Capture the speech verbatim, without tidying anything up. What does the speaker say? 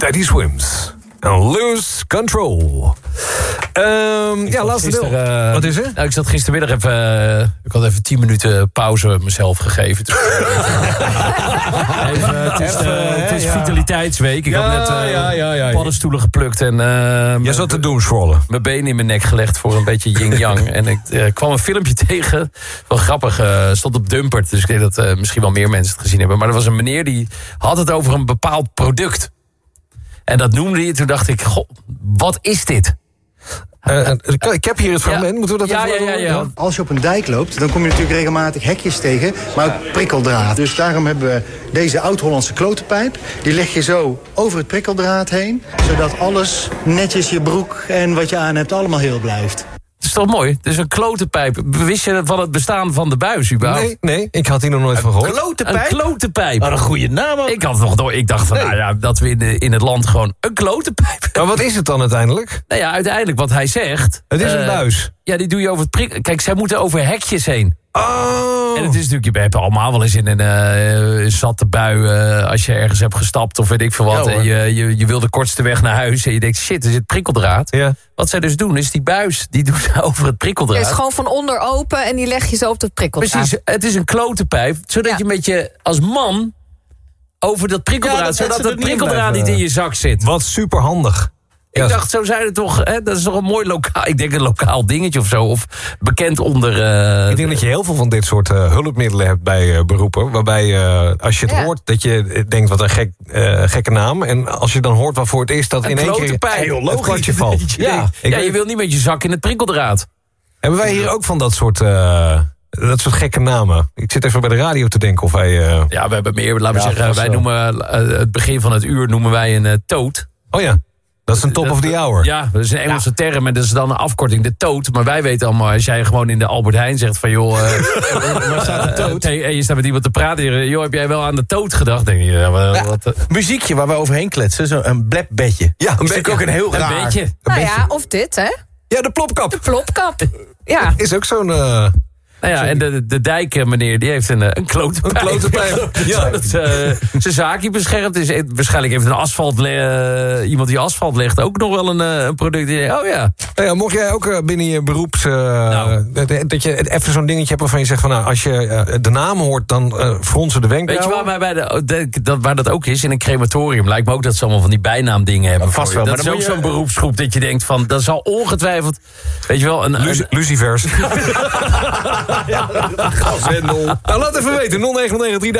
Daddy Swims. En Lose Control. Um, ja, laatste deel. Uh, Wat is er? Nou, ik zat gistermiddag even... Uh, ik had even tien minuten pauze mezelf gegeven. Dus, even, het is, uh, het is ja. vitaliteitsweek. Ik ja, had net uh, ja, ja, ja, ja. paddenstoelen geplukt. En, uh, Jij zat te doomscrollen. Mijn benen in mijn nek gelegd voor een beetje yin-yang. En ik uh, kwam een filmpje tegen. Wel grappig. Uh, stond op Dumpert. Dus ik denk dat uh, misschien wel meer mensen het gezien hebben. Maar er was een meneer die had het over een bepaald product. En dat noemde hij. Toen dacht ik, goh, wat is dit? Uh, ik heb hier het fragment. Ja. Moeten we dat ja, even ja, ja, ja. Als je op een dijk loopt, dan kom je natuurlijk regelmatig hekjes tegen, maar ook prikkeldraad. Dus daarom hebben we deze oud-Hollandse klotenpijp. Die leg je zo over het prikkeldraad heen, zodat alles netjes, je broek en wat je aan hebt, allemaal heel blijft. Het is toch mooi? Het is een klotenpijp. Wist je van het bestaan van de buis überhaupt? Nee, nee, ik had hier nog nooit van gehoord. Klotenpijp? Een klotenpijp. Wat een goede naam ook. Ik had nog door. Ik dacht van, nee. nou ja, dat we in, de, in het land gewoon een klotenpijp. Maar wat is het dan uiteindelijk? Nou ja, uiteindelijk wat hij zegt. Het is uh, een buis. Ja, die doe je over het prik. Kijk, zij moeten over hekjes heen. Oh. En het is natuurlijk, je hebt allemaal wel eens in een uh, zatte bui uh, als je ergens hebt gestapt of weet ik veel wat. Ja, en je, je, je wil de kortste weg naar huis en je denkt, shit, er zit prikkeldraad. Ja. Wat zij dus doen, is die buis, die doen ze over het prikkeldraad. Het is gewoon van onder open en die leg je zo op het prikkeldraad. Precies, het is een klotenpijp, zodat ja. je met je als man over dat prikkeldraad, ja, dat zodat het prikkeldraad niet in je zak zit. Wat superhandig. Ik ja. dacht, zo zijn het toch, hè, dat is toch een mooi lokaal, ik denk een lokaal dingetje of zo, of bekend onder... Uh, ik denk dat je heel veel van dit soort uh, hulpmiddelen hebt bij uh, beroepen, waarbij uh, als je het ja. hoort, dat je denkt, wat een gek, uh, gekke naam, en als je dan hoort waarvoor het is, dat een in één keer heel het kwartje valt. Ja, ja, ja je wil niet met je zak in het prikkeldraad. Hebben wij hier ook van dat soort... Uh, Dat soort gekke namen. Ik zit even bij de radio te denken of wij... Uh... Ja, we hebben meer, laten we ja, zeggen, wij wel. noemen uh, het begin van het uur noemen wij een uh, toot. Oh ja. Dat is een top dat, of the hour. Ja, dat is een Engelse ja. term en dat is dan een afkorting, de toot. Maar wij weten allemaal, als jij gewoon in de Albert Heijn zegt van joh, uh, waar staat de toot? Uh, en je staat met iemand te praten, joh, heb jij wel aan de toot gedacht? Denk je, ja, wat, ja, wat, uh, muziekje waar we overheen kletsen, zo een blep-bedje. Ja, dat is natuurlijk ook een heel raar... Een beetje. Nou ja, of dit, hè? Ja, de plopkap. De plopkap, ja. Is ook zo'n... Uh... Nou ja, en de, de dijk, meneer, die heeft een, een klotenpijp. Een klotenpijp. Ja. Zodat uh, zijn zaakje beschermd is. Waarschijnlijk heeft een asfalt, uh, iemand die asfalt legt ook nog wel een, uh, een product. Die, oh ja. Nou ja. Mocht jij ook uh, binnen je beroeps... Uh, nou. dat, dat je even zo'n dingetje hebt waarvan je zegt van... nou, als je uh, de naam hoort, dan uh, fronsen de wenkbrauwen. Weet je waar, bij de, de, dat, waar dat ook is? In een crematorium. Lijkt me ook dat ze allemaal van die bijnaamdingen hebben. Ja, vast wel. Dat maar is ook je... zo'n beroepsgroep dat je denkt van... dat zal ongetwijfeld... Weet je wel, een... Luc- een... Lucifers. Ja. Nou, laat even weten. nul negen negen drie